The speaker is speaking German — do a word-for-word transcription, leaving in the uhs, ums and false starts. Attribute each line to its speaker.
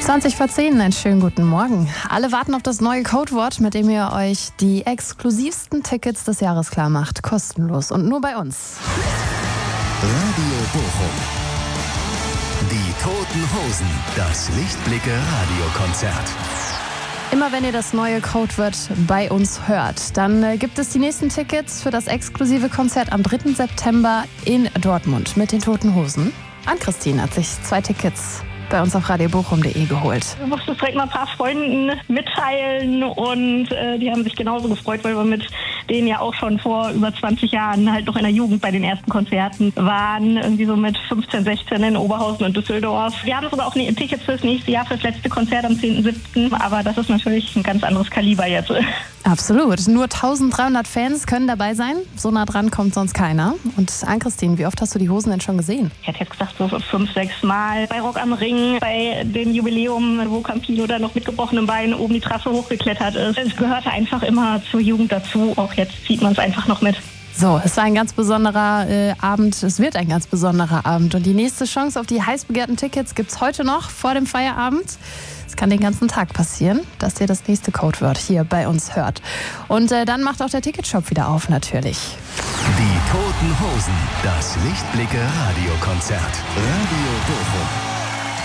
Speaker 1: zwanzig vor zehn, einen schönen guten Morgen. Alle warten auf das neue Codewort, mit dem ihr euch die exklusivsten Tickets des Jahres klar macht. Kostenlos und nur bei uns.
Speaker 2: Radio Bochum. Die Toten Hosen. Das Lichtblicke-Radiokonzert.
Speaker 1: Immer wenn ihr das neue Codewort bei uns hört, dann äh, gibt es die nächsten Tickets für das exklusive Konzert am dritten September in Dortmund mit den Toten Hosen. Ann-Christine hat sich zwei Tickets bei uns auf radio bochum punkt de geholt.
Speaker 3: Ich musste es direkt mal ein paar Freunden mitteilen und äh, die haben sich genauso gefreut, weil wir mit denen ja auch schon vor über zwanzig Jahren halt noch in der Jugend bei den ersten Konzerten waren, irgendwie so mit fünfzehn, sechzehn in Oberhausen und Düsseldorf. Wir haben sogar auch ein Ticket fürs nächste Jahr, fürs letzte Konzert am zehnten siebten aber das ist natürlich ein ganz anderes Kaliber jetzt.
Speaker 1: Absolut. Nur dreizehnhundert Fans können dabei sein. So nah dran kommt sonst keiner. Und Ann-Christine, wie oft hast du die Hosen denn schon gesehen?
Speaker 3: Ich hätte jetzt gesagt, so fünf, sechs Mal bei Rock am Ring, bei dem Jubiläum, wo Campino da noch mit gebrochenem Bein oben die Trasse hochgeklettert ist. Es gehörte einfach immer zur Jugend dazu. Auch jetzt zieht man es einfach noch mit.
Speaker 1: So, es war ein ganz besonderer äh, Abend. Es wird ein ganz besonderer Abend. Und die nächste Chance auf die heiß begehrten Tickets gibt es heute noch vor dem Feierabend. Es kann den ganzen Tag passieren, dass ihr das nächste Codewort hier bei uns hört. Und äh, dann macht auch der Ticketshop wieder auf, natürlich.
Speaker 2: Die Toten Hosen. Das Lichtblicke-Radiokonzert. Radio Bochum.